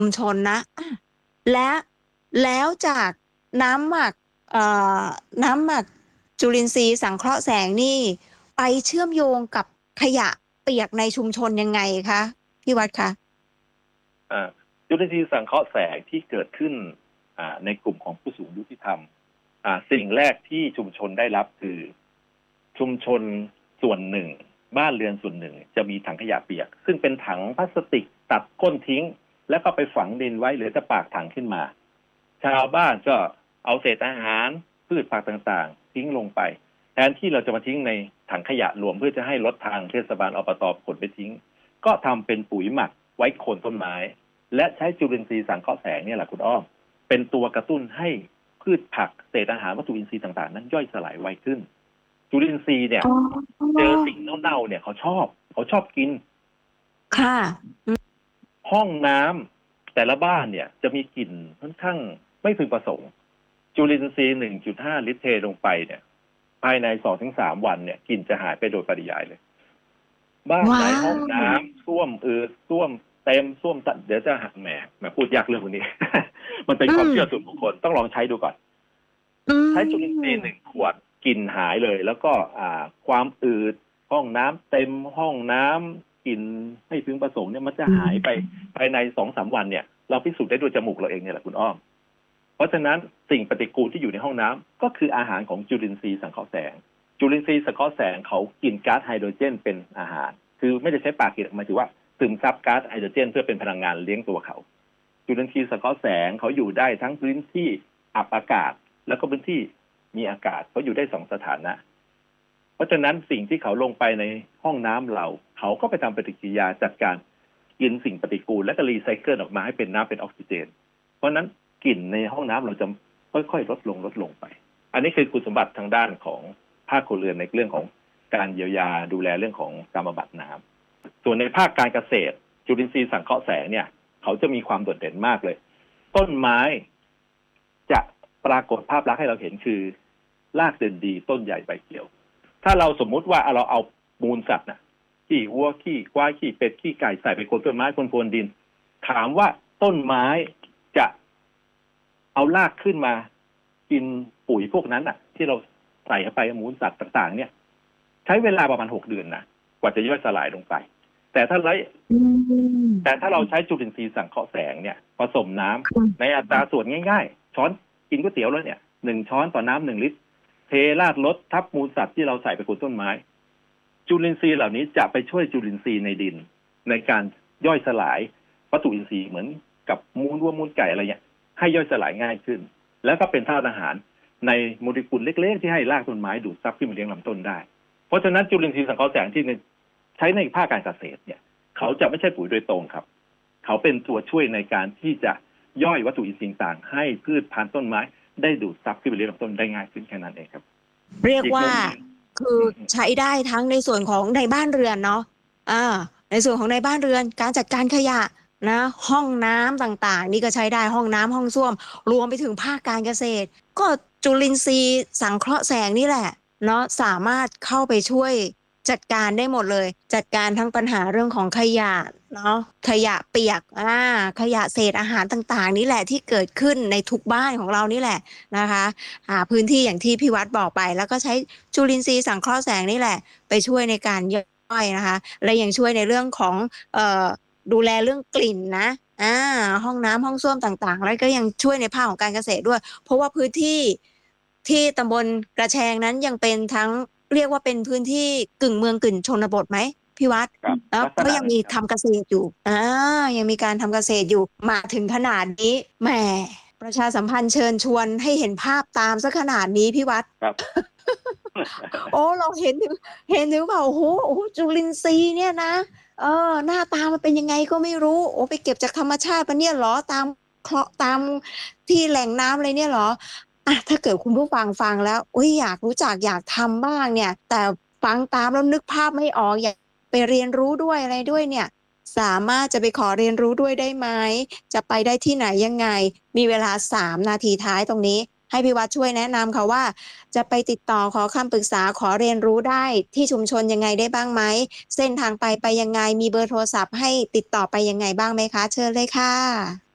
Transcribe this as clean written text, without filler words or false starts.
ชุมชนนะและแล้วจากน้ำหมักเอ่อน้ำหมักจุลินทรีย์สังเคราะห์แสงนี่ไปเชื่อมโยงกับขยะเปียกในชุมชนยังไงคะพี่วัดคะจุลินทรีย์สังเคราะห์แสงที่เกิดขึ้นในกลุ่มของผู้สูงอายุที่ทำสิ่งแรกที่ชุมชนได้รับคือชุมชนส่วนหนึ่งบ้านเรือนส่วนหนึ่งจะมีถังขยะเปียกซึ่งเป็นถังพลาสติกตัดก้นทิ้งแล้วก็ไปฝังดินไว้เหลือแต่ปากถังขึ้นมาชาวบ้านก็เอาเศษอาหารพืชผักต่างๆทิ้งลงไปแทนที่เราจะมาทิ้งในถังขยะรวมเพื่อจะให้รถทางเทศบาลอบต.ขนไปทิ้งก็ทำเป็นปุ๋ยหมักไว้โคนต้นไม้และใช้จุลินทรีย์สังเคราะห์แสงเนี่ยแหละคุณอ้อมเป็นตัวกระตุ้นให้พืชผักเศษอาหารวัตถุอินทรีย์ต่างๆนั้นย่อยสลายไวขึ้นจุลินทรีย์เนี่ยเจอสิ่งเน่าๆเนี่ยเขาชอบกินค่ะห้องน้ำแต่ละบ้านเนี่ยจะมีกลิ่นค่อนข้างไม่พึงประสงค์จุลินทรีย์ 1.5 ลิตรเทลงไปเนี่ยภายใน 2-3 วันเนี่ยกลิ่นจะหายไปโดยปริยายเลยบ้านไหนห้องน้ำส้วมส้วมเต็มส้วมเดี๋ยวจะหักแหมพูดยากเรื่องนี้ มันเป็นความเชื่อส่วนบุคคลต้องลองใช้ดูก่อนใช้จุลินทรีย์ 1 ขวดกลิ่นหายเลยแล้วก็ความอืดห้องน้ำเต็มห้องน้ำกลิ่นไม่พึงประสงค์เนี่ยมันจะหายไปภายใน 2-3 วันเนี่ยเราพิสูจน์ได้ด้วยจมูกเราเองเนี่ยแหละคุณอ้อมเพราะฉะนั้นสิ่งปฏิกูลที่อยู่ในห้องน้ำก็คืออาหารของจุลินทรีย์สังเคราะห์แสงจุลินทรีย์สังเคราะห์แสงเขากินก๊าซไฮโดรเจนเป็นอาหารคือไม่ได้ใช้ปากกินหมายถึงว่าซึมซับก๊าซไฮโดรเจนเพื่อเป็นพลังงานเลี้ยงตัวเขาจุลินทรีย์สังเคราะห์แสงเขาอยู่ได้ทั้งพื้นที่อับอากาศแล้วก็พื้นที่มีอากาศเขาอยู่ได้2 สถานะเพราะฉะนั้นสิ่งที่เขาลงไปในห้องน้ำเราเขาก็ไปทำปฏิกิริยาจัดการกินสิ่งปฏิกูลและก็รีไซเคิลออกมาให้เป็นน้ำเป็นออกซิเจนเพราะฉะนั้นกลิ่นในห้องน้ำเราจะค่อยๆลดลงไปอันนี้คือคุณสมบัติทางด้านของภาคครัวเรือนในเรื่องของการเยียวยาดูแลเรื่องของการบำบัดน้ำส่วนในภาคการเกษตรจุลินทรีย์สังเคราะห์แสงเนี่ยเขาจะมีความโดดเด่นมากเลยต้นไม้จะปรากฏภาพลักษณ์ให้เราเห็นคือรากเด่นดีต้นใหญ่ใบเขียวถ้าเราสมมุติว่าเราเอามูลสัตว์นะขี้วัวขี้ควายขี้เป็ดขี้ไก่ใส่ไปโคนต้นไม้โคนดินถามว่าต้นไม้จะเอารากขึ้นมากินปุ๋ยพวกนั้นที่เราใส่เข้าไปมูลสัตว์ต่างๆเนี่ยใช้เวลาประมาณ6 เดือนนะกว่าจะย่อยสลายลงไปแต่ถ้าเราใช้จุลินทรีย์สังเคราะห์แสงเนี่ยผสมน้ำในอัตราส่วนง่ายๆช้อนกินก๋วยเตี๋ยวแล้วเนี่ย1 ช้อนต่อน้ำ1 ลิตรเทราดรดทับมูลสัตว์ที่เราใส่ไปบนต้นไม้จุลินทรีย์เหล่านี้จะไปช่วยจุลินทรีย์ในดินในการย่อยสลายวัตถุอินทรีย์เหมือนกับมูลวัวมูลไก่อะไรเงี้ยให้ย่อยสลายง่ายขึ้นแล้วก็เป็นธาตุอาหารในโมเลกุลเล็กๆที่ให้รากต้นไม้ดูดซับขึ้นมาเลี้ยงลำต้นได้เพราะฉะนั้นจุลินทรีย์สังเคราะห์แสงที่ใช้ในภาคการเกษตรเนี่ยเขาจะไม่ใช่ปุ๋ยโดยตรงครับเขาเป็นตัวช่วยในการที่จะย่อยวัตถุอินทรีย์ต่างให้พืชพันธุ์ต้นไม้ได้ดูดซับขึ้นไปเลี้ยงลำต้นได้ง่ายขึ้นแค่นั้นเองครับเรียกว่าคือใช้ได้ทั้งในส่วนของในบ้านเรือนเนาะในส่วนของในบ้านเรือนการจัดการขยะนะห้องน้ำต่างๆนี่ก็ใช้ได้ห้องน้ำห้องส้วมรวมไปถึงภาคการเกษตรก็จุลินทรีย์สังเคราะห์แสงนี่แหละเนาะสามารถเข้าไปช่วยจัดการได้หมดเลยจัดการทั้งปัญหาเรื่องของขยะเนาะขยะเปียกขยะเศษอาหารต่างๆนี่แหละที่เกิดขึ้นในทุกบ้านของเรานี่แหละนะคะหาพื้นที่อย่างที่พี่วัดบอกไปแล้วก็ใช้จุลินทรีย์สังเคราะห์แสงนี่แหละไปช่วยในการย่อยนะคะและยังช่วยในเรื่องของดูแลเรื่องกลิ่นนะห้องน้ำห้องส้วมต่างๆแล้วก็ยังช่วยในภาคของการเกษตรด้วยเพราะว่าพื้นที่ที่ตำบลกระแชงนั้นยังเป็นทั้งเรียกว่าเป็นพื้นที่กึ่งเมืองกึ่งชนบทไหมพี่วัดแล้วก็ยังมีทำเกษตรอยู่ยังมีการทำเกษตรอยู่มาถึงขนาดนี้แหมประชาสัมพันธ์เชิญชวนให้เห็นภาพตามซะขนาดนี้พี่วัดครับโอ้เราเห็นถึงเปล่าโอ้โหจุลินทรีย์เนี่ยนะหน้าตามันเป็นยังไงก็ไม่รู้โอ้ไปเก็บจากธรรมชาติปะเนี่ยเหรอตามตามที่แหล่งน้ำอะไรเนี่ยเหรอถ้าเกิดคุณผู้ฟังฟังแล้วอยากรู้จักอยากทำบ้างเนี่ยแต่ฟังตามแล้วนึกภาพไม่ออกอยากไปเรียนรู้ด้วยอะไรด้วยเนี่ยสามารถจะไปขอเรียนรู้ด้วยได้ไหมจะไปได้ที่ไหนยังไงมีเวลา3 นาทีท้ายตรงนี้ให้พี่วัดช่วยแนะนำค่ะว่าจะไปติดต่อขอคำปรึกษาขอเรียนรู้ได้ที่ชุมชนยังไงได้บ้างไหมเส้นทางไปยังไงมีเบอร์โทรศัพท์ให้ติดต่อไปยังไงบ้างไหมคะเชิญเลยค่ะ